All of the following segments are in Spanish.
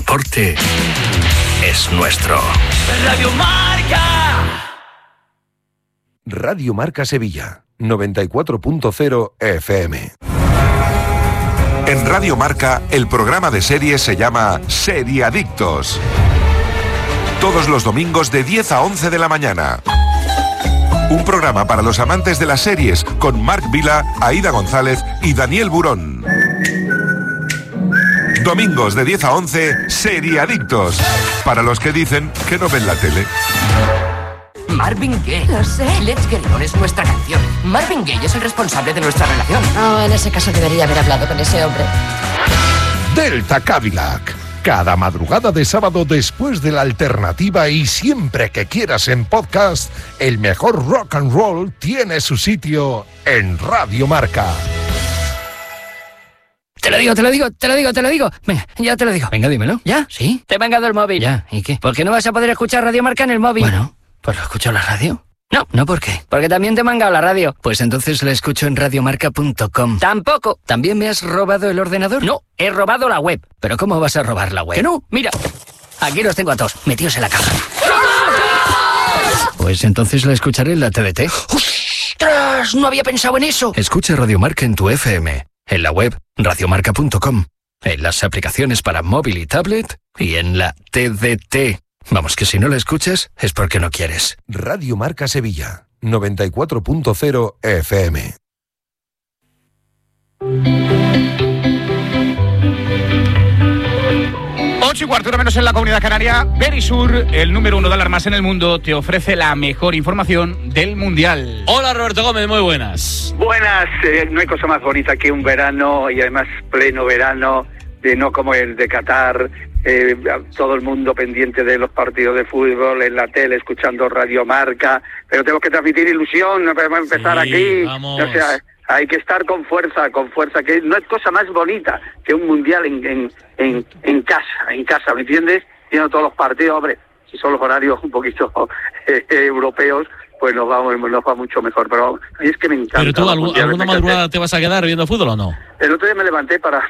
deporte es nuestro. Radio Marca. Radio Marca Sevilla, 94.0 FM. En Radio Marca, el programa de series se llama Seriadictos. Todos los domingos de 10 a 11 de la mañana. Un programa para los amantes de las series con Marc Vila, Aida González y Daniel Burón. Domingos de 10 a 11, Seriadictos. Para los que dicen que no ven la tele. Marvin Gaye. Lo sé. Let's Get On es nuestra canción. Marvin Gaye es el responsable de nuestra relación. Oh, en ese caso debería haber hablado con ese hombre. Delta Cadillac. Cada madrugada de sábado después de la alternativa y siempre que quieras en podcast, el mejor rock and roll tiene su sitio en Radio Marca. Te lo digo. Venga, ya te lo digo. Venga, dímelo. ¿Ya? ¿Sí? Te he mangado el móvil. ¿Ya? ¿Y qué? ¿Por qué no vas a poder escuchar Radio Marca en el móvil? Bueno, pues lo escucho en la radio. No, ¿por qué? Porque también te he mangado la radio. Pues entonces la escucho en radiomarca.com. Tampoco. ¿También me has robado el ordenador? No, he robado la web. ¿Pero cómo vas a robar la web? Que no, mira. Aquí los tengo a todos, metidos en la caja. Pues entonces la escucharé en la TDT. ¡Ostras! No había pensado en eso. Escucha Radio Marca en tu FM, en la web radiomarca.com, en las aplicaciones para móvil y tablet y en la TDT. Vamos, que si no la escuchas es porque no quieres. Radio Marca Sevilla, 94.0 FM. Ocho y cuarto, menos en la Comunidad Canaria. Verisur, el número 1 de alarmas en el mundo, te ofrece la mejor información del Mundial. Hola Roberto Gómez, muy buenas. Buenas, no hay cosa más bonita que un verano, y además pleno verano, de no como el de Qatar, todo el mundo pendiente de los partidos de fútbol, en la tele, escuchando Radio Marca, pero tenemos que transmitir ilusión, no podemos empezar aquí, vamos. O sea, hay que estar con fuerza, que no hay cosa más bonita que un mundial en casa, ¿me entiendes? Viendo todos los partidos, hombre, si son los horarios un poquito europeos, pues nos va mucho mejor, pero es que me encanta. ¿Pero tú alguna madrugada te vas a quedar viendo fútbol o no? El otro día me levanté para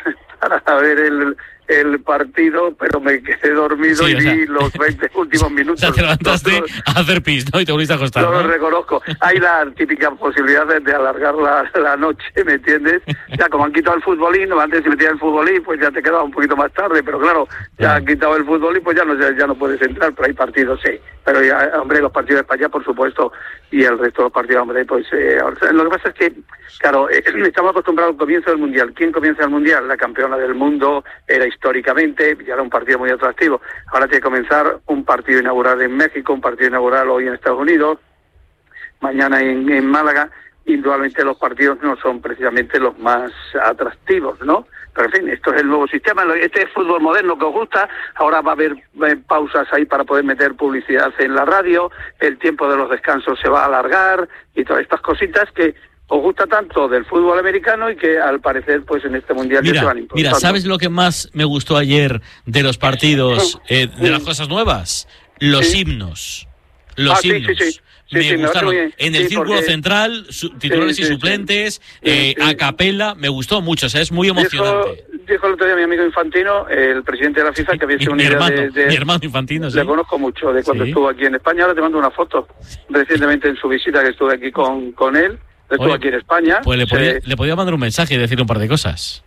ver el partido, pero me quedé dormido y vi los 20 últimos minutos. O sea, te levantaste a hacer pis, ¿no? Y te volviste a acostar, ¿no? Lo reconozco. Hay la típica posibilidad de alargar la noche, ¿me entiendes? Ya como han quitado el futbolín, antes se metía el futbolín, pues ya te quedaba un poquito más tarde, pero claro, ya han quitado el futbolín, pues ya no puedes entrar, pero hay partidos, sí. Pero ya, hombre, los partidos de España, por supuesto, y el resto de los partidos, hombre, pues lo que pasa es que, claro, estamos acostumbrados al comienzo del Mundial. ¿Quién comienza el Mundial? La campeona del mundo, era históricamente, ya era un partido muy atractivo. Ahora tiene que comenzar un partido inaugural en México, un partido inaugural hoy en Estados Unidos, mañana en Málaga. Indudablemente los partidos no son precisamente los más atractivos, ¿no? Pero en fin, esto es el nuevo sistema, este es fútbol moderno que os gusta, ahora va a haber pausas ahí para poder meter publicidad en la radio, el tiempo de los descansos se va a alargar y todas estas cositas que os gusta tanto del fútbol americano y que al parecer pues en este mundial ya se van importando. Mira, ¿sabes lo que más me gustó ayer de los partidos, de las cosas nuevas? Los himnos. Los himnos. Me gustaron. En el círculo central, titulares y suplentes, a capela, me gustó mucho, o sea, es muy emocionante. Dijo el otro día mi amigo Infantino, el presidente de la FIFA, que había sido mi hermano Infantino, sí. Le conozco mucho de cuando estuvo aquí en España. Ahora te mando una foto recientemente en su visita, que estuve aquí con él. Estuvo aquí en España. Pues le podía mandar un mensaje y decir un par de cosas.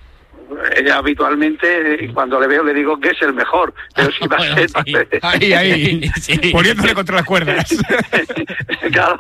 Ella habitualmente, cuando le veo, le digo que es el mejor. Pero si va a ser... Ahí, sí. Poniéndole contra las cuerdas. Claro.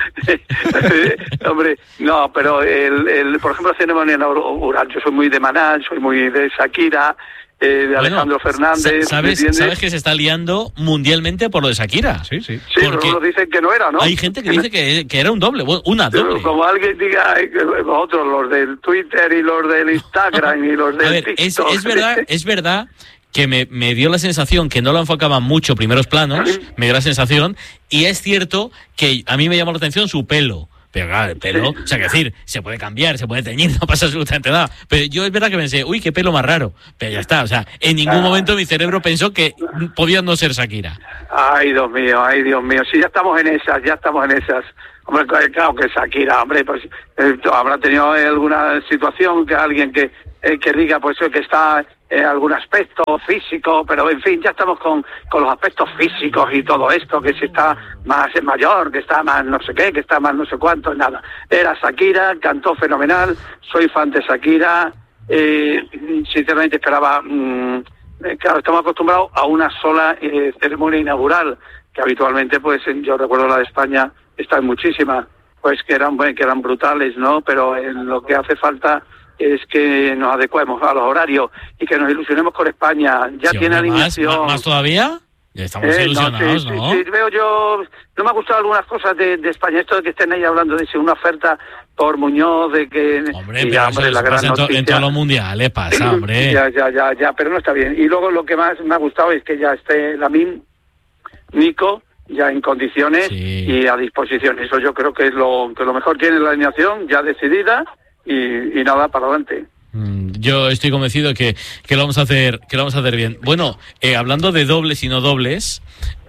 Hombre, no, pero por ejemplo, la ceremonia inaugural, yo soy muy de Manal, soy muy de Shakira, de Alejandro Fernández. ¿Sabes que se está liando mundialmente por lo de Shakira? Sí. Sí, pero nos dicen que no era, ¿no? Hay gente que dice que era un doble, una doble. Como alguien diga, otros, los del Twitter y los del Instagram y los del TikTok. Es verdad que me dio la sensación que no lo enfocaban mucho primeros planos, me dio la sensación, y es cierto que a mí me llamó la atención su pelo. Pero claro, el pelo, o sea, que decir, se puede cambiar, se puede teñir, no pasa absolutamente nada. Pero yo es verdad que pensé, uy, qué pelo más raro. Pero ya está, o sea, en ningún momento mi cerebro pensó que podía no ser Shakira. Ay, Dios mío, sí, ya estamos en esas. Hombre, claro que Shakira, hombre, pues habrá tenido alguna situación que alguien que diga, pues que está algún aspecto físico, pero en fin, ya estamos con los aspectos físicos y todo esto, que si está más mayor, que está más no sé qué, que está más no sé cuánto, nada. Era Shakira, cantó fenomenal, soy fan de Shakira, sinceramente esperaba, claro, estamos acostumbrados a una sola ceremonia inaugural, que habitualmente, pues yo recuerdo la de España, están muchísimas, pues que eran brutales, ¿no? Pero lo que hace falta es que nos adecuemos a los horarios y que nos ilusionemos con España. Ya sí, tiene alineación. ¿Más todavía? Ya estamos ilusionados, ¿no? Sí, veo yo... No me ha gustado algunas cosas de España. Esto de que estén ahí hablando de si una oferta por Muñoz, de que... Hombre, pero hombre, la gran noticia. En todos los mundiales pasa, hombre. Ya, pero no está bien. Y luego lo que más me ha gustado es que ya esté Lamine, Nico, ya en condiciones y a disposición. Eso yo creo que es lo mejor. Tiene la alineación ya decidida y nada, para adelante. Yo estoy convencido que lo vamos a hacer bien. Bueno, hablando de dobles y no dobles,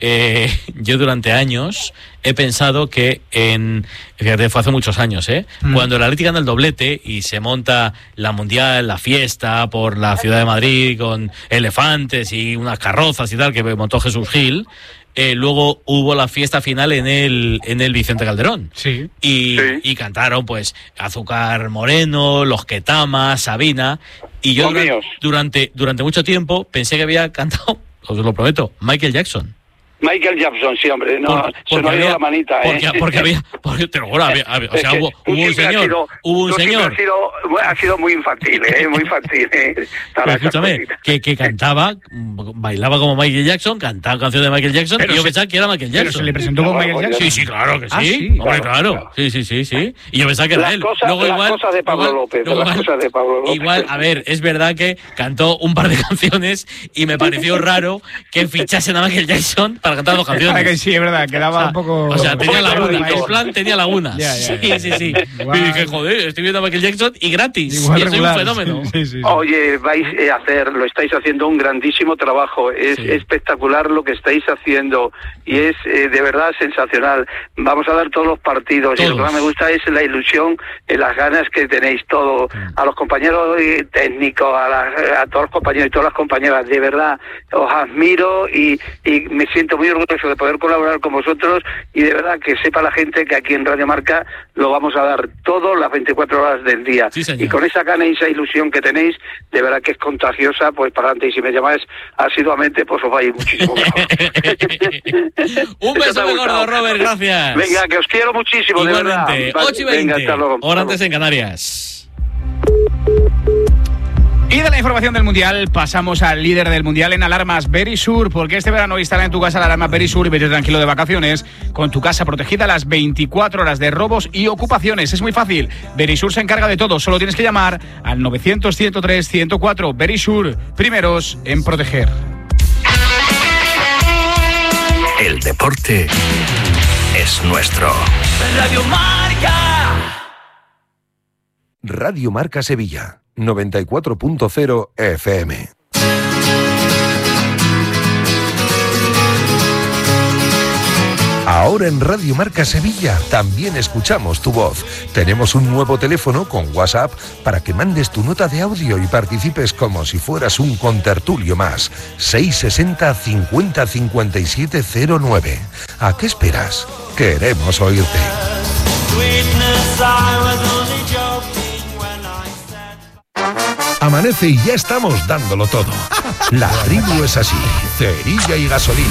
yo durante años he pensado que fíjate, fue hace muchos años, cuando el Atleti gana el doblete y se monta la Mundial, la fiesta por la ciudad de Madrid con elefantes y unas carrozas y tal que montó Jesús Gil. Luego hubo la fiesta final en el Vicente Calderón. Sí. Y cantaron pues Azúcar Moreno, Los Quetamas, Sabina. Y yo durante mucho tiempo pensé que había cantado, os lo prometo, Michael Jackson. Michael Jackson, sí, hombre, no, se nos dio la manita, porque te lo juro, o sea, hubo un señor. Ha sido muy infantil, muy infantil. Pero escúchame, que cantaba, bailaba como Michael Jackson, cantaba canciones de Michael Jackson, y yo pensaba que era Michael Jackson. ¿Pero se le presentó como Michael Jackson? Sí, claro que sí. Hombre, claro. Sí. Y yo pensaba que era él. Luego igual, las cosas de Pablo López. Igual, a ver, es verdad que cantó un par de canciones y me pareció raro que fichasen a Michael Jackson para cantar dos canciones. Que sí, es verdad, quedaba un poco... O sea, tenía lagunas, el plan tenía lagunas. Sí. Igual. Y dije, joder, estoy viendo a Michael Jackson y gratis. Igual y soy un fenómeno. Sí. Oye, lo estáis haciendo un grandísimo trabajo. Es espectacular lo que estáis haciendo y es de verdad sensacional. Vamos a dar todos los partidos y lo que más me gusta es la ilusión, las ganas que tenéis todo. A los compañeros técnicos, a todos los compañeros y todas las compañeras, de verdad, os admiro y me siento muy orgulloso de poder colaborar con vosotros y de verdad que sepa la gente que aquí en Radio Marca lo vamos a dar todo las 24 horas del día. Sí, y con esa gana y esa ilusión que tenéis, de verdad que es contagiosa, pues para adelante. Y si me llamáis asiduamente, pues os va a ir muchísimo mejor. Un beso muy gordo, Robert, gracias. Venga, que os quiero muchísimo, igualmente, de verdad. 8:20, venga, hasta luego. Hora antes en Canarias. Y de la información del Mundial pasamos al líder del Mundial en alarmas, Verisur, porque este verano instala en tu casa la alarma Verisur y vete tranquilo de vacaciones con tu casa protegida a las 24 horas de robos y ocupaciones. Es muy fácil, Verisur se encarga de todo, solo tienes que llamar al 900-103-104. Verisur, primeros en proteger. El deporte es nuestro. Radio Marca. Radio Marca Sevilla 94.0 FM. Ahora en Radio Marca Sevilla también escuchamos tu voz. Tenemos un nuevo teléfono con WhatsApp para que mandes tu nota de audio y participes como si fueras un contertulio más. 660 50 57 09. ¿A qué esperas? Queremos oírte. Amanece y ya estamos dándolo todo. La tribu es así, cerilla y gasolina.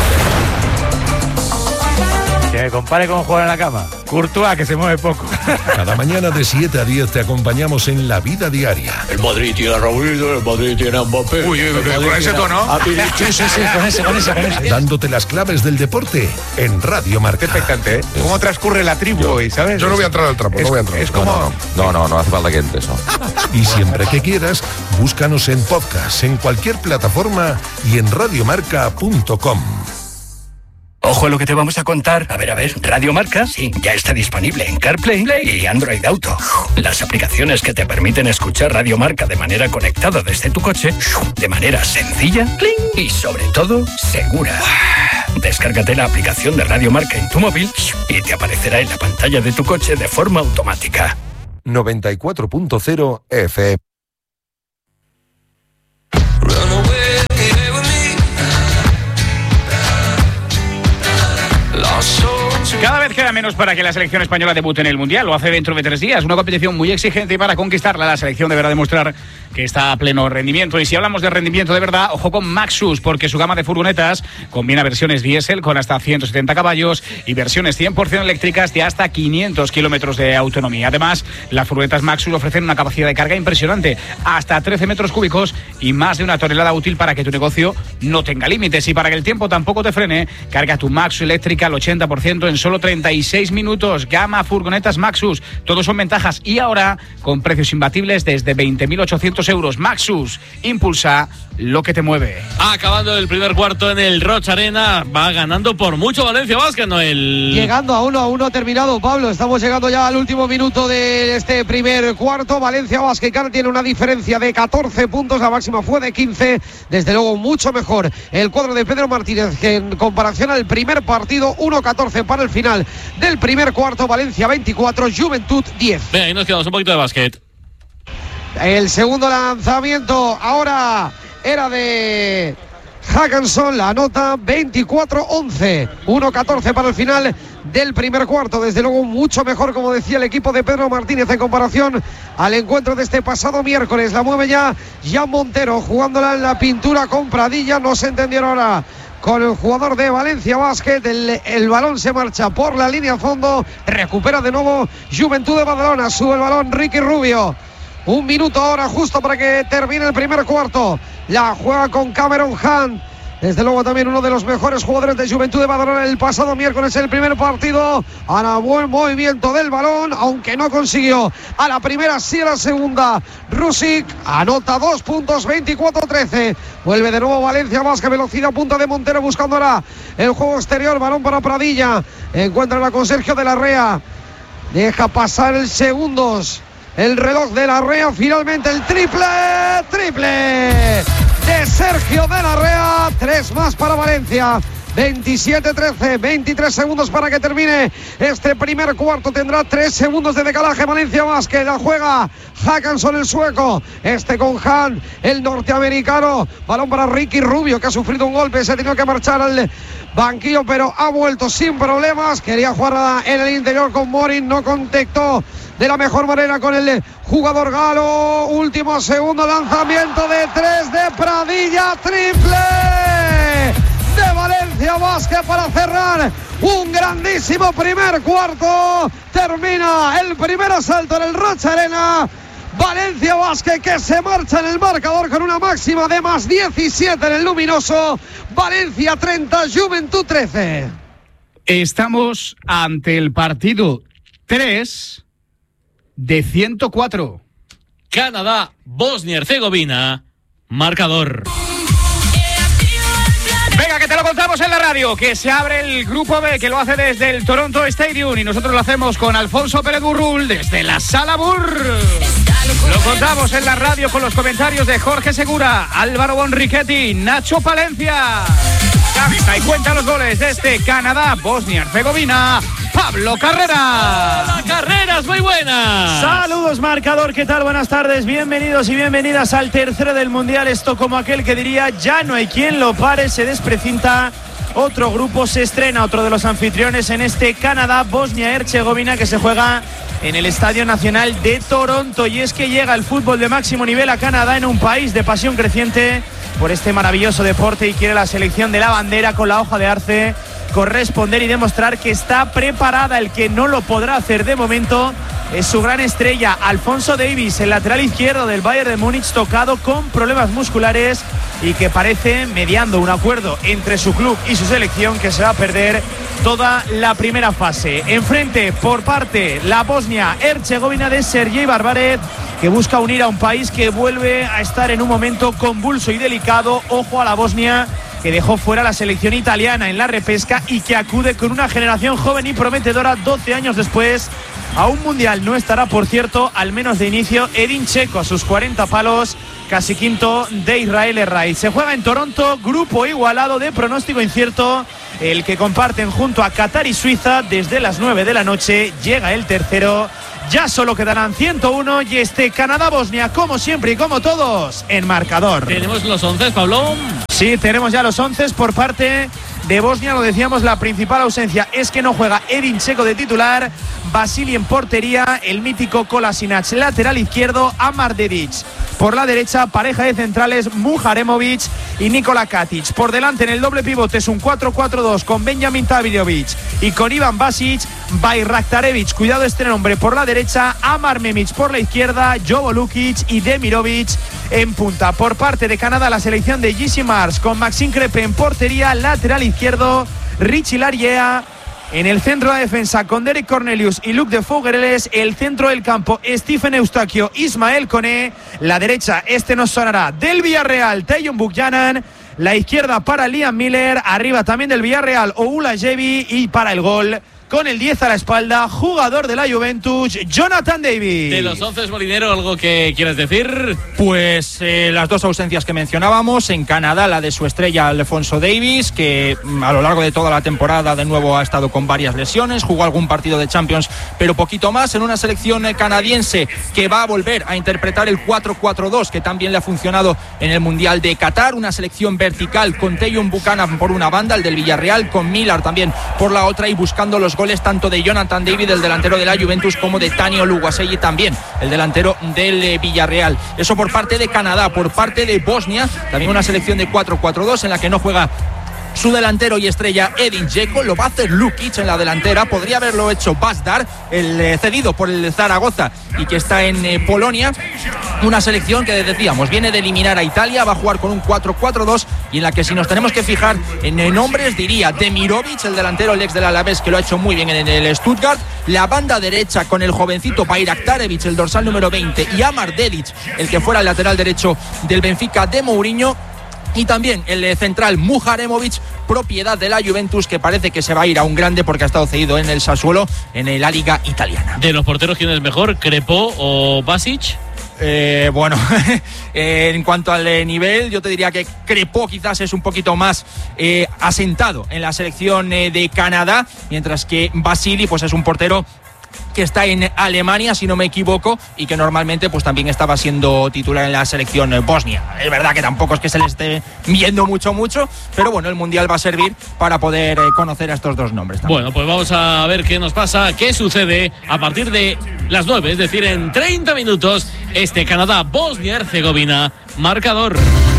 Que me compare con jugar en la cama. Courtois, que se mueve poco. Cada mañana de 7 a 10 te acompañamos en la vida diaria. El Madrid tiene a Raúl, el Madrid tiene a Mbappé. Uy, con ese tono. Sí, con ese. Dándote las claves del deporte en Radio Marca. Qué expectante, ¿eh? ¿Cómo transcurre la tribu hoy, sabes? Yo no voy a entrar al trapo, no voy a entrar. Es como... No hace falta que entre eso. Y siempre que quieras, búscanos en podcast, en cualquier plataforma y en radiomarca.com. Ojo a lo que te vamos a contar. A ver, Radio Marca, sí, ya está disponible en CarPlay y Android Auto. Las aplicaciones que te permiten escuchar Radio Marca de manera conectada desde tu coche, de manera sencilla y sobre todo segura. Descárgate la aplicación de Radio Marca en tu móvil y te aparecerá en la pantalla de tu coche de forma automática. 94.0 FM. menos para que la selección española debute en el Mundial. Lo hace dentro de 3 días. Una competición muy exigente y para conquistarla la selección deberá demostrar que está a pleno rendimiento. Y si hablamos de rendimiento de verdad, ojo con Maxus, porque su gama de furgonetas combina versiones diésel con hasta 170 caballos y versiones 100% eléctricas de hasta 500 kilómetros de autonomía. Además, las furgonetas Maxus ofrecen una capacidad de carga impresionante, hasta 13 metros cúbicos y más de 1 tonelada útil para que tu negocio no tenga límites. Y para que el tiempo tampoco te frene, carga tu Maxus eléctrica al 80% en solo 36 minutos. Gama furgonetas Maxus, todos son ventajas y ahora con precios imbatibles desde 20.800 euros. Maxus, impulsa lo que te mueve. Acabando el primer cuarto en el Rocha Arena, va ganando por mucho Valencia Basket, Noel. Llegando a 1-1 terminado, Pablo. Estamos llegando ya al último minuto de este primer cuarto. Valencia Basket tiene una diferencia de 14 puntos, la máxima fue de 15. Desde luego mucho mejor el cuadro de Pedro Martínez que en comparación al primer partido. 1-14 para el final del primer cuarto. Valencia 24, Juventud 10. Venga, ahí nos quedamos un poquito de básquet. El segundo lanzamiento ahora era de Hackanson, la nota 24-11, 1-14 para el final del primer cuarto. Desde luego mucho mejor, como decía, el equipo de Pedro Martínez en comparación al encuentro de este pasado miércoles. La mueve ya Jan Montero, jugándola en la pintura con Pradilla. No se entendieron ahora con el jugador de Valencia Basket. El balón se marcha por la línea a fondo, recupera de nuevo Juventud de Badalona, sube el balón Ricky Rubio. 1 minuto ahora justo para que termine el primer cuarto. La juega con Cameron Hunt. Desde luego también uno de los mejores jugadores de Juventud de Badalona el pasado miércoles en el primer partido. Ahora buen movimiento del balón, aunque no consiguió a la primera, sí a la segunda. Rusic anota 2 puntos, 24-13. Vuelve de nuevo Valencia Basket, velocidad punta de Montero buscando ahora el juego exterior. Balón para Pradilla. Encuentra con Sergio de la Rea. Deja pasar el segundos. El reloj de la Rea, finalmente el triple de Sergio de la Rea. 3 más para Valencia. 27-13, 23 segundos para que termine este primer cuarto. Tendrá 3 segundos de decalaje Valencia Basket. La juega Hackanson, el sueco. Con Han, el norteamericano. Balón para Ricky Rubio, que ha sufrido un golpe. Se ha tenido que marchar al banquillo, pero ha vuelto sin problemas. Quería jugar en el interior con Morin. No contactó de la mejor manera con el jugador galo. Último segundo, lanzamiento de 3 de Pradilla. Triple de Valencia Basket para cerrar un grandísimo primer cuarto. Termina el primer asalto en el Rocha Arena. Valencia Basket que se marcha en el marcador con una máxima de más 17 en el luminoso. Valencia 30, Juventud 13. Estamos ante el partido 3 de 104. Canadá, Bosnia-Herzegovina, marcador. Venga, que te lo contamos en la radio, que se abre el grupo B, que lo hace desde el Toronto Stadium y nosotros lo hacemos con Alfonso Pérez Burrul desde la Sala Burr. Lo contamos en la radio con los comentarios de Jorge Segura, Álvaro Bonrichetti, Nacho Palencia. Cabeza y cuenta los goles de este Canadá, Bosnia-Herzegovina, Pablo Carreras. Hola, Carreras, muy buenas. Saludos, marcador, ¿qué tal? Buenas tardes, bienvenidos y bienvenidas al tercero del Mundial. Esto como aquel que diría, ya no hay quien lo pare, se desprecinta. Otro grupo se estrena, otro de los anfitriones en este Canadá, Bosnia-Herzegovina, que se juega en el Estadio Nacional de Toronto. Y es que llega el fútbol de máximo nivel a Canadá, en un país de pasión creciente por este maravilloso deporte, y quiere la selección de la bandera con la hoja de arce corresponder y demostrar que está preparada. El que no lo podrá hacer de momento es su gran estrella, Alphonso Davies, el lateral izquierdo del Bayern de Múnich, tocado con problemas musculares y que parece mediando un acuerdo entre su club y su selección, que se va a perder toda la primera fase. Enfrente, por parte, la Bosnia-Herzegovina de Sergei Barbarev, que busca unir a un país que vuelve a estar en un momento convulso y delicado. Ojo a la Bosnia, que dejó fuera la selección italiana en la repesca y que acude con una generación joven y prometedora 12 años después a un mundial. No estará, por cierto, al menos de inicio, Edin Dzeko a sus 40 palos, casi quinto de Israel Herray. Se juega en Toronto, grupo igualado de pronóstico incierto, el que comparten junto a Qatar y Suiza. Desde las 9 de la noche llega el tercero. Ya solo quedarán 101 y este Canadá-Bosnia, como siempre y como todos, en marcador. ¿Tenemos los 11, Pablo? Sí, tenemos ya los 11 por parte de Bosnia. Lo decíamos, la principal ausencia es que no juega Edin Dzeko de titular, Vasili en portería, el mítico Kolasinac lateral izquierdo, Amar Dedic por la derecha, pareja de centrales Muharemovic y Nikola Katic. Por delante en el doble pivote es un 4-4-2 con Benjamin Tavirovic y con Ivan Basic, Bayraktarevic, cuidado este nombre, por la derecha, Amar Memic por la izquierda, Jovo Lukic y Demirovic en punta. Por parte de Canadá, la selección de J.C. Mars con Maxime Crepe en portería, lateral izquierdo, Richie Lariea. En el centro de la defensa con Derek Cornelius y Luc de Fougereles, el centro del campo Stephen Eustaquio, Ismael Koné, la derecha nos sonará del Villarreal, Tajon Buchanan, la izquierda para Liam Miller, arriba también del Villarreal Oula Jevi y para el gol con el 10 a la espalda, jugador de la Juventus, Jonathan David. De los 11, Molinero, ¿algo que quieras decir? Pues las dos ausencias que mencionábamos. En Canadá, la de su estrella Alphonso Davies, que a lo largo de toda la temporada de nuevo ha estado con varias lesiones, jugó algún partido de Champions, pero poquito más, en una selección canadiense que va a volver a interpretar el 4-4-2, que también le ha funcionado en el Mundial de Qatar, una selección vertical con Tajon Buchanan por una banda, el del Villarreal, con Miller también por la otra, y buscando los goles tanto de Jonathan David, el delantero de la Juventus, como de Tani Oluwaseyi también, el delantero del Villarreal. Eso por parte de Canadá. Por parte de Bosnia, también una selección de 4-4-2 en la que no juega su delantero y estrella Edin Dzeko, lo va a hacer Lukic en la delantera, podría haberlo hecho Bazdar, el cedido por el Zaragoza y que está en Polonia. Una selección que, decíamos, viene de eliminar a Italia, va a jugar con un 4-4-2 y en la que, si nos tenemos que fijar en nombres, diría Demirovic, el delantero, el ex del Alavés, que lo ha hecho muy bien en el Stuttgart, la banda derecha con el jovencito Bayraktarevic, el dorsal número 20, y Amar Dedic, el que fuera el lateral derecho del Benfica de Mourinho. Y también el central Muharemovic, propiedad de la Juventus, que parece que se va a ir a un grande porque ha estado cedido en el Sassuolo en la liga italiana. ¿De los porteros quién es mejor, Crepo o Basic? Bueno, en cuanto al nivel, yo te diría que Crepo quizás es un poquito más asentado en la selección de Canadá, mientras que Vasili pues es un portero que está en Alemania, si no me equivoco, y que normalmente pues también estaba siendo titular en la selección bosnia. Es verdad que tampoco es que se le esté viendo mucho, pero bueno, el Mundial va a servir para poder conocer a estos dos nombres también. Bueno, pues vamos a ver qué nos pasa, qué sucede a partir de las 9, es decir, en 30 minutos, Canadá-Bosnia-Herzegovina, marcador.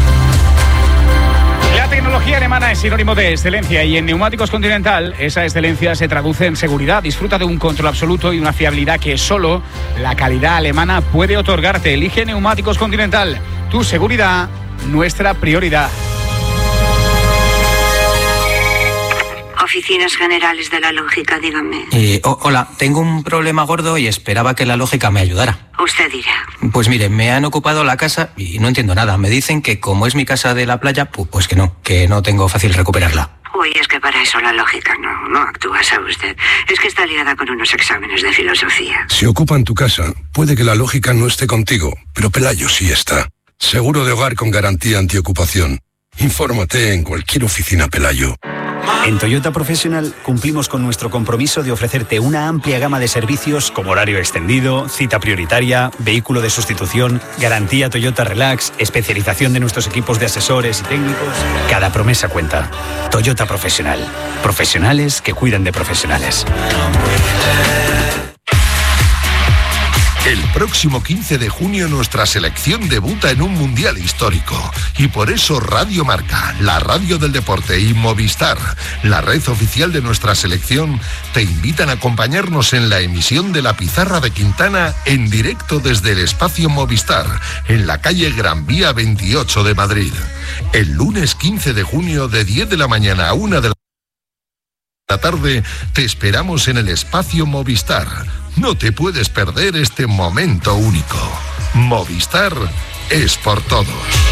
La tecnología alemana es sinónimo de excelencia y en Neumáticos Continental esa excelencia se traduce en seguridad. Disfruta de un control absoluto y una fiabilidad que solo la calidad alemana puede otorgarte. Elige Neumáticos Continental. Tu seguridad, nuestra prioridad. Oficinas Generales de la Lógica, dígame. Hola, tengo un problema gordo y esperaba que la lógica me ayudara. Usted dirá. Pues mire, me han ocupado la casa y no entiendo nada. Me dicen que como es mi casa de la playa, pues que no tengo fácil recuperarla. Uy, es que para eso la lógica no actúa, ¿sabe usted? Es que está liada con unos exámenes de filosofía. Si ocupan tu casa, puede que la lógica no esté contigo, pero Pelayo sí está. Seguro de hogar con garantía antiocupación. Infórmate en cualquier oficina Pelayo. En Toyota Profesional cumplimos con nuestro compromiso de ofrecerte una amplia gama de servicios como horario extendido, cita prioritaria, vehículo de sustitución, garantía Toyota Relax, especialización de nuestros equipos de asesores y técnicos. Cada promesa cuenta. Toyota Profesional. Profesionales que cuidan de profesionales. El próximo 15 de junio nuestra selección debuta en un mundial histórico y por eso Radio Marca, la radio del deporte, y Movistar, la red oficial de nuestra selección, te invitan a acompañarnos en la emisión de La Pizarra de Quintana en directo desde el espacio Movistar, en la calle Gran Vía 28 de Madrid. El lunes 15 de junio de 10 de la mañana a 1 de la tarde te esperamos en el espacio Movistar. No te puedes perder este momento único. Movistar es por todos.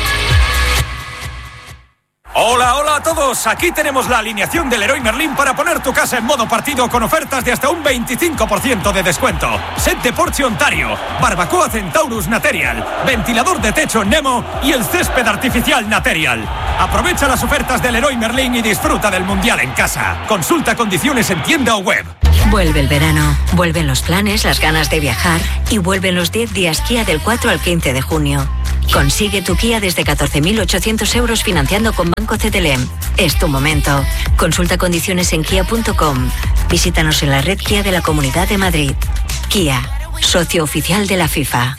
Hola a todos, aquí tenemos la alineación del Leroy Merlin para poner tu casa en modo partido con ofertas de hasta un 25% de descuento. Set de Porsche Ontario, barbacoa Centaurus Material, ventilador de techo Nemo y el césped artificial Material. Aprovecha las ofertas del Leroy Merlin y disfruta del Mundial en casa. Consulta condiciones en tienda o web. Vuelve el verano, vuelven los planes, las ganas de viajar y vuelven los 10 días Kia del 4 al 15 de junio. Consigue tu Kia desde 14.800 euros financiando con Banco CTLM. Es tu momento. Consulta condiciones en kia.com. Visítanos en la red Kia de la Comunidad de Madrid. Kia, socio oficial de la FIFA.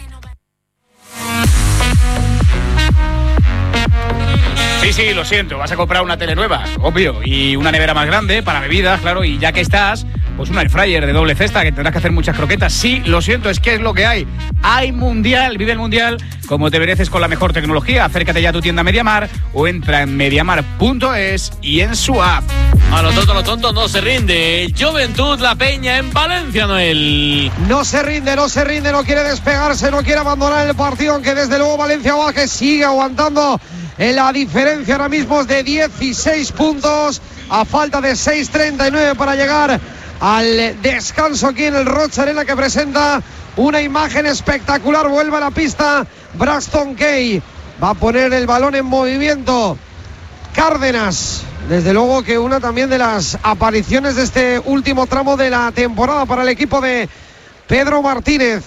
Sí, lo siento, vas a comprar una tele nueva, obvio, y una nevera más grande para bebidas, claro, y ya que estás, pues un air fryer de doble cesta que tendrás que hacer muchas croquetas. Sí, lo siento, es que es lo que hay. Hay mundial, vive el mundial como te mereces con la mejor tecnología. Acércate ya a tu tienda MediaMar o entra en mediamar.es y en su app. A lo tonto no se rinde. El Juventud La Peña en Valencia, Noel. No se rinde, no quiere despegarse, no quiere abandonar el partido, aunque desde luego Valencia Basket sigue aguantando. La diferencia ahora mismo es de 16 puntos a falta de 6:39 para llegar al descanso aquí en el Rocha Arena, que presenta una imagen espectacular. Vuelve a la pista Braxton Kay, va a poner el balón en movimiento Cárdenas. Desde luego que una también de las apariciones de este último tramo de la temporada para el equipo de Pedro Martínez.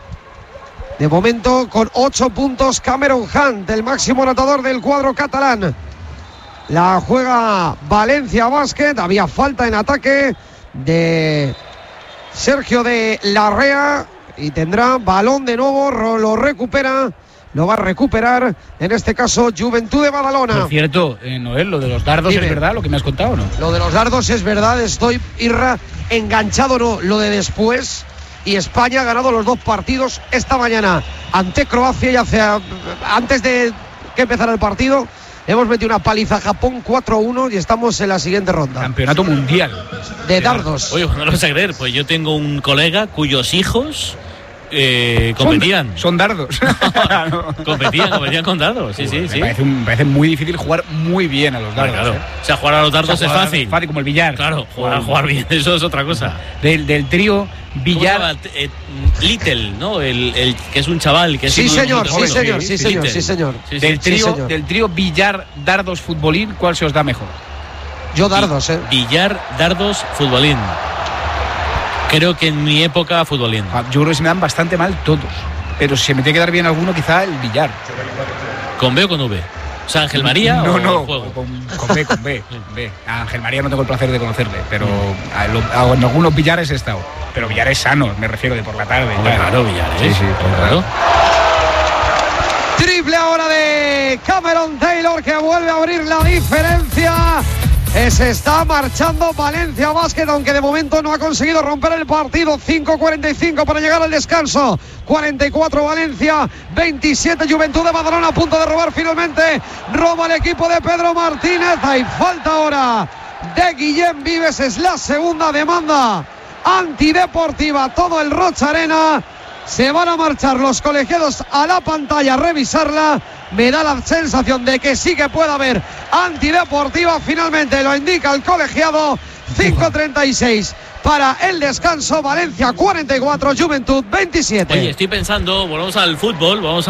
De momento con 8 puntos Cameron Hunt, el máximo anotador del cuadro catalán. La juega Valencia Basket. Había falta en ataque de Sergio de Larrea y tendrá balón de nuevo. Lo recupera, lo va a recuperar en este caso Juventud de Badalona. Por cierto, Noel, lo de los dardos, ¿es verdad lo que me has contado o no? Lo de los dardos es verdad, estoy enganchado, no. Lo de después, y España ha ganado los 2 partidos esta mañana ante Croacia, y antes de que empezara el partido hemos metido una paliza a Japón 4-1 y estamos en la siguiente ronda. Campeonato mundial de dardos. Oye, no lo vas a creer, pues yo tengo un colega cuyos hijos competían. Son dardos. competían con dardos, sí. Me parece muy difícil jugar muy bien a los dardos. Claro. O sea, jugar a los dardos es fácil. Fácil como el billar. Claro, jugar bien, eso es otra cosa. Del trío billar. Little, ¿no? El que es un chaval que es sí, señor. Del trío billar, dardos, futbolín, ¿cuál se os da mejor? Yo dardos, Billar, dardos, futbolín. Creo que en mi época futbolín. Yo creo que se me dan bastante mal todos. Pero si se me tiene que dar bien alguno, quizá el billar. ¿Con B o con V? O sea, Ángel María no, o juego. Con B. A Ángel María no tengo el placer de conocerle, pero en algunos billares he estado. Pero billares sanos, me refiero, de por la tarde. Claro, billares. Sí, claro. Triple ahora de Cameron Taylor, que vuelve a abrir la diferencia. Se está marchando Valencia Basket, aunque de momento no ha conseguido romper el partido. 5:45 para llegar al descanso. 44 Valencia, 27 Juventud de Badalona, a punto de robar finalmente. Roba el equipo de Pedro Martínez. Hay falta ahora de Guillem Vives. Es la segunda demanda antideportiva. Todo el Rocha Arena. Se van a marchar los colegiados a la pantalla a revisarla. Me da la sensación de que sí que puede haber antideportiva. Finalmente lo indica el colegiado. 5:36 para el descanso. Valencia 44, Juventud 27. Oye, estoy pensando, volvamos al fútbol, vamos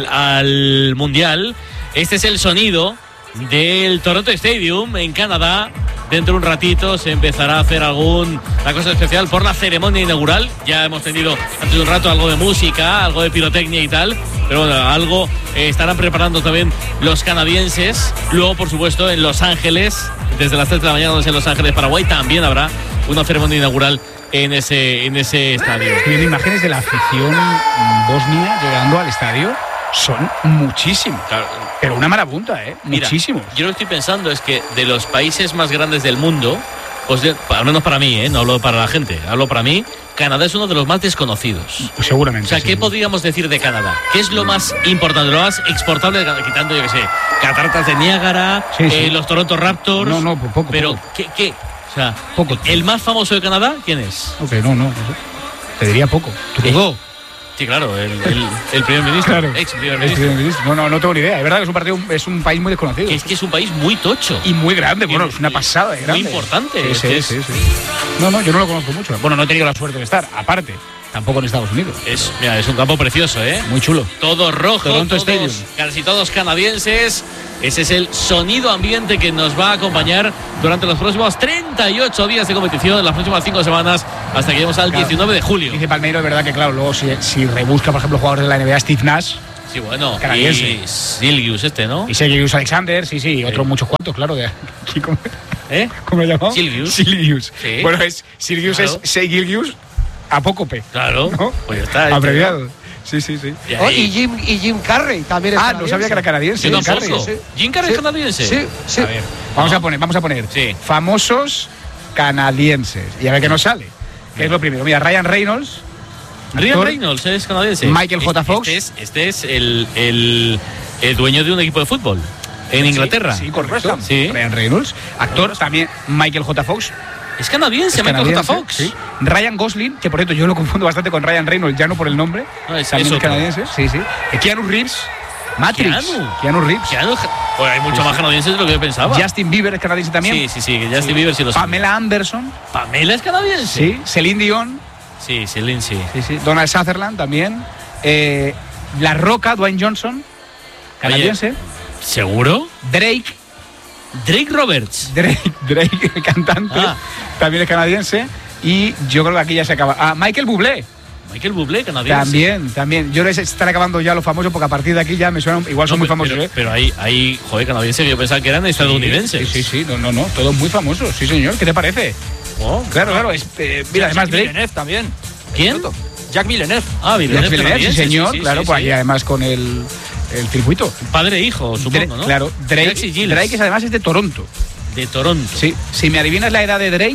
al Mundial. Este es el sonido del Toronto Stadium en Canadá. Dentro de un ratito se empezará a hacer alguna cosa especial por la ceremonia inaugural. Ya hemos tenido antes de un rato algo de música, algo de pirotecnia y tal. Pero bueno, algo estarán preparando también los canadienses. Luego, por supuesto, en Los Ángeles, desde las 3 de la mañana en Los Ángeles, Paraguay, también habrá una ceremonia inaugural en ese estadio. Estoy viendo imágenes de la afición bosnia llegando al estadio. Son muchísimos. Claro. Pero una marabunta, muchísimos. Yo lo que estoy pensando es que de los países más grandes del mundo, pues al menos para mí, no hablo para la gente, hablo para mí, Canadá es uno de los más desconocidos. Pues seguramente. O sea, ¿qué podríamos decir de Canadá? ¿Qué es lo más importante, lo más exportable de Canadá? Quitando, yo qué sé, cataratas de Niágara, los Toronto Raptors. No, poco. Pero, ¿qué? O sea, poco. ¿El más famoso de Canadá quién es? No. Te diría poco. ¿Trudeau? Sí, claro, el primer ministro, claro, ex primer ministro. No tengo ni idea. Es verdad que es un país muy desconocido. Es un país muy tocho. Y muy grande, es una pasada de grande. Muy importante. Sí. No, yo no lo conozco mucho. Bueno, no he tenido la suerte de estar, aparte. Tampoco en Estados Unidos. Es un campo precioso, muy chulo. Todo rojo, Toronto Stadium. Casi todos canadienses. Ese es el sonido ambiente que nos va a acompañar durante los próximos 38 días de competición, en las próximas 5 semanas, hasta que lleguemos al 19 de julio. Dice Palmeiro, es verdad que, claro, luego si rebusca, por ejemplo, jugadores de la NBA, Steve Nash, Sí, bueno. Canadiense. Y Silgius ¿no? Y Silgius Alexander, sí. Otros muchos cuantos, claro. ¿Cómo lo llamamos? Silgius. Sí. Bueno, Silgius claro. Es Silgius Apócope. Claro. ¿No? Pues ya está. Abreviado. Sí. Y Jim Carrey también es canadiense. No sabía que era canadiense. Jim Carrey. ¿Jim Carrey es canadiense? Sí. A ver, vamos a poner famosos canadienses. Y a ver qué nos sale. ¿Qué es lo primero? Mira, Ryan Reynolds. Ryan Reynolds es canadiense. Michael J. Fox. Este es el dueño de un equipo de fútbol en Inglaterra. Sí, correcto. Sí. Ryan Reynolds. Actor también Michael J. Fox. Es canadiense, Michael J. Fox. Sí. Ryan Gosling, que por cierto yo lo confundo bastante con Ryan Reynolds, ya no por el nombre. No, es canadiense. Sí. Keanu Reeves. Matrix. Keanu Reeves. Pues hay mucho más canadienses de lo que yo pensaba. Justin Bieber es canadiense también. Sí. Justin Bieber sí lo sabe. Pamela Anderson. ¿Pamela es canadiense? Sí. Celine Dion. Sí, Celine, sí. Donald Sutherland también. La Roca, Dwayne Johnson. Canadiense. Oye, ¿seguro? Drake Roberts. Drake, el cantante. También es canadiense. Y yo creo que aquí ya se acaba. Michael Bublé. Michael Bublé, canadiense. También. Yo les estaré acabando ya los famosos porque a partir de aquí ya me suenan. Igual son muy famosos. Pero hay canadienses que yo pensaba que eran estadounidenses. Sí. No. Todos muy famosos. Sí, señor. ¿Qué te parece? Claro. Mira, además Drake. Villeneuve también. ¿Quién? Jack Villeneuve. Villeneuve, sí, señor. Claro, pues ahí además con el circuito. Padre e hijo, supongo, ¿no? Claro. Drake además es de Toronto. De Toronto. Sí. Si me adivinas la edad de Drake.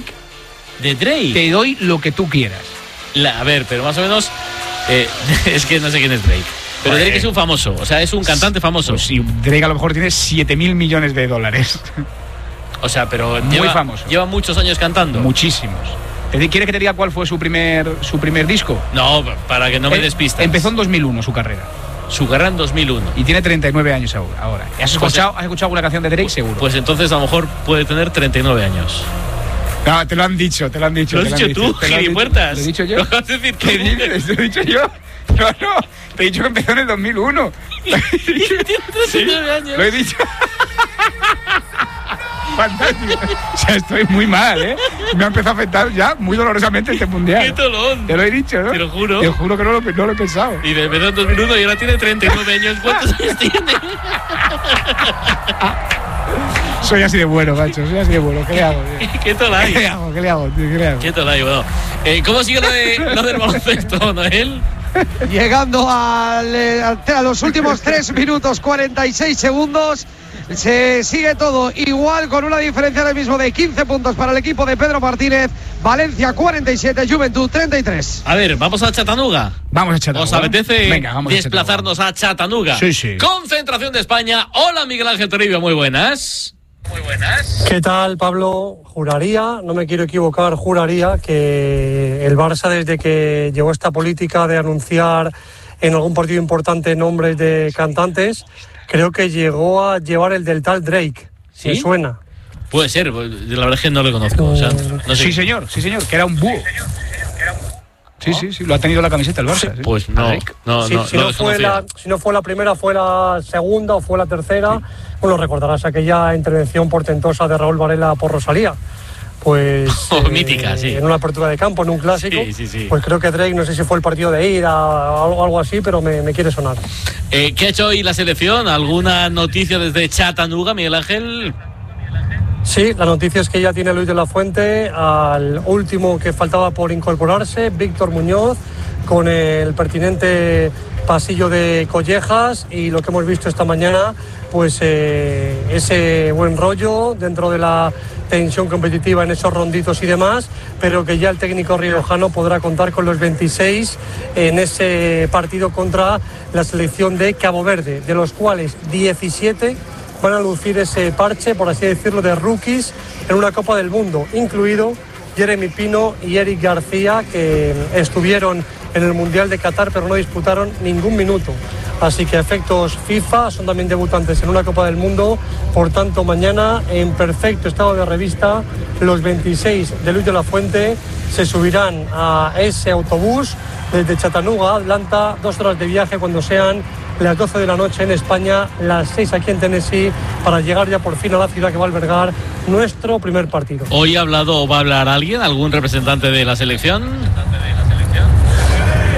Te doy lo que tú quieras. A ver, pero más o menos. Es que no sé quién es Drake. Pero Drake es un famoso, o sea, es un cantante famoso. Pues sí, Drake a lo mejor tiene 7.000 millones de dólares. O sea, pero muy famoso. Lleva muchos años cantando. Muchísimos. ¿Quieres que te diga cuál fue su primer disco? No, para que no me despistes. Empezó en 2001 su carrera. Su carrera en 2001. Y tiene 39 años ahora. ¿Has escuchado alguna canción de Drake? Seguro. Pues entonces a lo mejor puede tener 39 años. No, te lo han dicho. ¿Lo has dicho tú, gilipuertas? ¿Lo he dicho yo? ¿Lo vas a decir tú? ¿Qué dices? ¿Lo he dicho yo? No. Te he dicho que empezó en el 2001. Tiene 39 años. Lo he dicho. Fantástico. O sea, estoy muy mal, ¿eh? Me ha empezado a afectar ya muy dolorosamente este mundial. ¡Qué tolón! Te lo he dicho, ¿no? Te lo juro. Te juro que no lo he pensado. Y empezó en 2001 y ahora tiene 39 años. ¿Cuántos años tiene? Soy así de bueno, macho. ¿Qué le hago? ¿Qué tolay? ¿Qué le hago? ¿Qué tolay? Bueno, ¿cómo sigue lo del baloncesto, Noel? Llegando a los últimos 3 minutos 46 segundos. Se sigue todo igual con una diferencia ahora mismo de 15 puntos para el equipo de Pedro Martínez. Valencia 47, Juventud 33. A ver, ¿vamos a Chattanooga? Vamos a Chattanooga. ¿Os apetece vamos desplazarnos a Chattanooga? Sí. Concentración de España. Hola, Miguel Ángel Toribio, muy buenas. ¿Qué tal, Pablo? No me quiero equivocar, juraría que el Barça, desde que llegó esta política de anunciar en algún partido importante nombres de cantantes, creo que llegó a llevar el del tal Drake. ¿Sí? Me suena. Puede ser, la verdad es que no lo conozco. O sea, no sé. Sí, señor, que era un búho. Sí, lo ha tenido la camiseta el Barça. Sí. Pues no. Si no fue la primera, fue la segunda o fue la tercera. Bueno, recordarás aquella intervención portentosa de Raúl Varela por Rosalía. Pues mítica, sí. En una apertura de campo, en un clásico. Sí. Pues creo que Drake, no sé si fue el partido de ida o algo así, pero me quiere sonar. ¿Qué ha hecho hoy la selección? ¿Alguna noticia desde Chattanooga, Miguel Ángel? Sí, la noticia es que ya tiene Luis de la Fuente al último que faltaba por incorporarse, Víctor Muñoz, con el pertinente pasillo de collejas, y lo que hemos visto esta mañana, pues ese buen rollo dentro de la tensión competitiva en esos ronditos y demás, pero que ya el técnico riojano podrá contar con los 26 en ese partido contra la selección de Cabo Verde, de los cuales 17 van a lucir ese parche, por así decirlo, de rookies en una Copa del Mundo, incluido Jeremy Pino y Eric García, que estuvieron en el Mundial de Qatar pero no disputaron ningún minuto. Así que a efectos FIFA son también debutantes en una Copa del Mundo. Por tanto, mañana, en perfecto estado de revista, los 26 de Luis de la Fuente se subirán a ese autobús desde Chattanooga a Atlanta, 2 horas de viaje cuando sean las 12 de la noche en España, las 6 aquí en Tennessee, para llegar ya por fin a la ciudad que va a albergar nuestro primer partido. ¿Hoy ha hablado o va a hablar alguien, algún representante de la selección?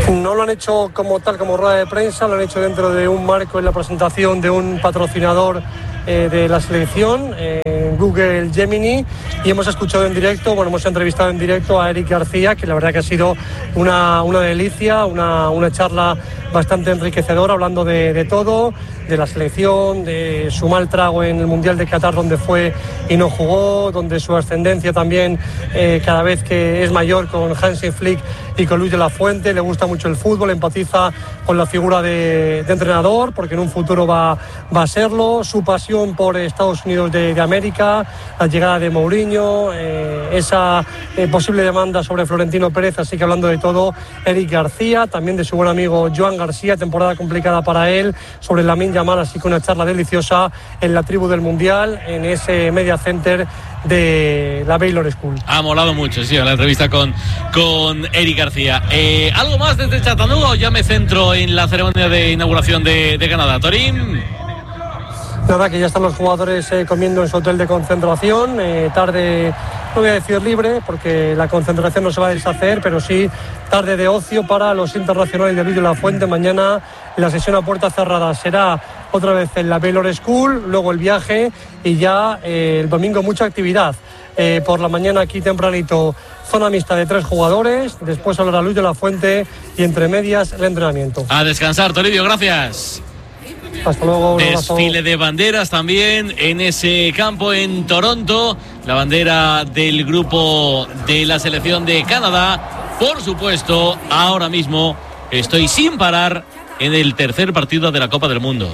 No lo han hecho como tal, como rueda de prensa, lo han hecho dentro de un marco en la presentación de un patrocinador de la selección, Google Gemini, y hemos escuchado en directo, hemos entrevistado en directo a Eric García, que la verdad que ha sido una delicia, una charla bastante enriquecedora, hablando de todo, de la selección, de su mal trago en el Mundial de Qatar, donde fue y no jugó, donde su ascendencia también cada vez que es mayor con Hansi Flick y con Luis de la Fuente. Le gusta mucho el fútbol, empatiza con la figura de entrenador, porque en un futuro va a serlo. Su pasión por Estados Unidos de América, la llegada de Mourinho, esa posible demanda sobre Florentino Pérez. Así que hablando de todo, Eric García, también de su buen amigo Joan García, temporada complicada para él, sobre Lamine Yamal, así que una charla deliciosa en la tribu del Mundial, en ese media center de la Baylor School. Ha molado mucho, sí, la entrevista con Eric García. ¿Algo más desde Chattanooga o ya me centro en la ceremonia de inauguración de Canadá? Torín. Nada, que ya están los jugadores comiendo en su hotel de concentración, tarde, no voy a decir libre, porque la concentración no se va a deshacer, pero sí tarde de ocio para los internacionales de Luis de la Fuente. Mañana la sesión a puerta cerrada será otra vez en la Baylor School, luego el viaje y ya el domingo mucha actividad. Por la mañana aquí tempranito, zona mixta de 3 jugadores, después hablará Luis de la Fuente y entre medias el entrenamiento. A descansar, Toribio, gracias. Hasta luego. Desfile de banderas también en ese campo en Toronto. La bandera del grupo de la selección de Canadá. Por supuesto, ahora mismo estoy sin parar en el tercer partido de la Copa del Mundo.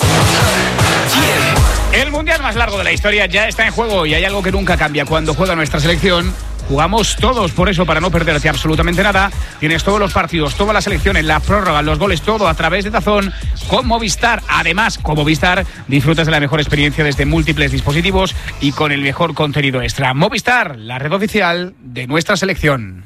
El mundial más largo de la historia ya está en juego y hay algo que nunca cambia cuando juega nuestra selección. Jugamos todos, por eso, para no perderte absolutamente nada, tienes todos los partidos, todas las selecciones, la prórroga, los goles, todo a través de DAZN con Movistar. Además, con Movistar disfrutas de la mejor experiencia desde múltiples dispositivos y con el mejor contenido extra. Movistar, la red oficial de nuestra selección.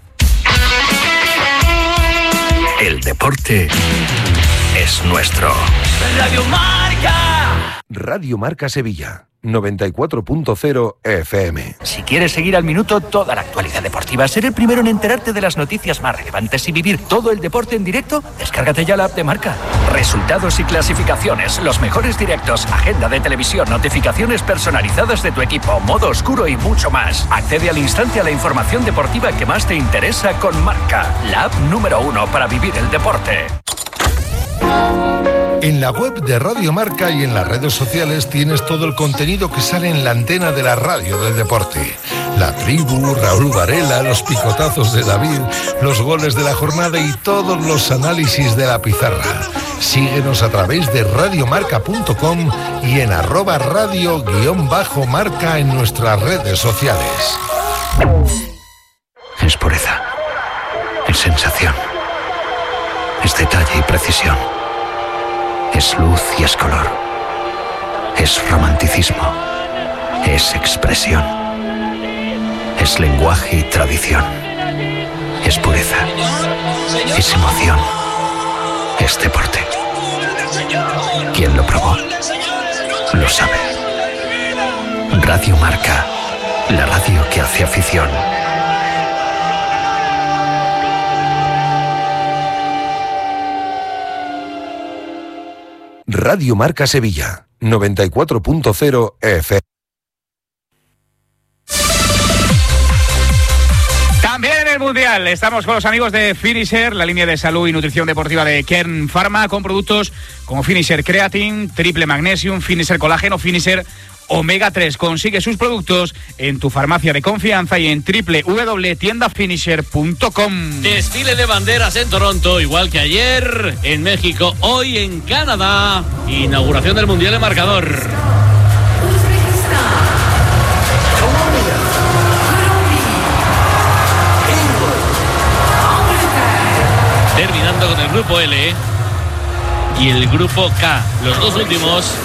El deporte es nuestro. Radio Marca. Radio Marca Sevilla. 94.0 FM. Si quieres seguir al minuto toda la actualidad deportiva, ser el primero en enterarte de las noticias más relevantes y vivir todo el deporte en directo, descárgate ya la app de Marca. Resultados y clasificaciones, los mejores directos, agenda de televisión, notificaciones personalizadas de tu equipo, modo oscuro y mucho más. Accede al instante a la información deportiva que más te interesa con Marca, la app número 1 para vivir el deporte. En la web de Radio Marca y en las redes sociales tienes todo el contenido que sale en la antena de la radio del deporte. La tribu, Raúl Varela, los picotazos de David, los goles de la jornada y todos los análisis de la pizarra. Síguenos a través de radiomarca.com y en @radio_marca en nuestras redes sociales. Es pureza, es sensación, es detalle y precisión. Es luz y es color. Es romanticismo. Es expresión. Es lenguaje y tradición. Es pureza. Es emoción. Es deporte. ¿Quién lo probó? Lo sabe. Radio Marca. La radio que hace afición. Radio Marca Sevilla, 94.0 FM. También en el Mundial estamos con los amigos de Finisher, la línea de salud y nutrición deportiva de Kern Pharma, con productos como Finisher Creatine, Triple Magnesium, Finisher Colágeno, Finisher Omega 3. Consigue sus productos en tu farmacia de confianza y en www.tiendafinisher.com. Desfile de banderas en Toronto, igual que ayer en México, hoy en Canadá. Inauguración del Mundial en marcador. Terminando con el grupo L y el grupo K. Los dos últimos